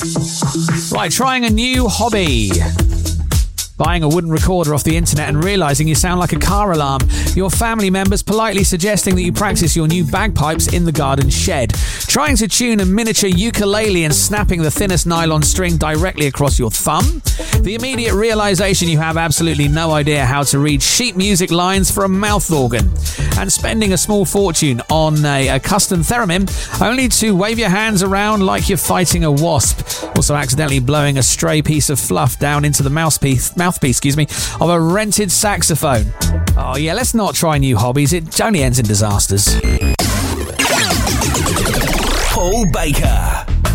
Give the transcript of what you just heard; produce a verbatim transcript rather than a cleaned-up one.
Right, trying a new hobby. Buying a wooden recorder off the internet and realising you sound like a car alarm. Your family members politely suggesting that you practice your new bagpipes in the garden shed. Trying to tune a miniature ukulele and snapping the thinnest nylon string directly across your thumb. The immediate realisation you have absolutely no idea how to read sheet music lines for a mouth organ. And spending a small fortune on a, a custom theremin only to wave your hands around like you're fighting a wasp. Also accidentally blowing a stray piece of fluff down into the mouthpiece, mouthpiece excuse me, of a rented saxophone. Oh yeah, let's not try new hobbies. It only ends in disasters. Paul Baker.